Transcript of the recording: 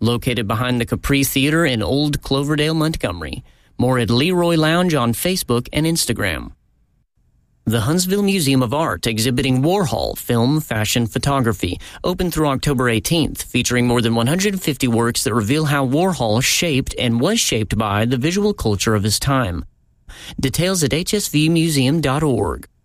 located behind the Capri Theater in Old Cloverdale, Montgomery. More at Leroy Lounge on Facebook and Instagram. The Huntsville Museum of Art exhibiting Warhol film, fashion, photography, open through October 18th, featuring more than 150 works that reveal how Warhol shaped and was shaped by the visual culture of his time. Details at hsvmuseum.org.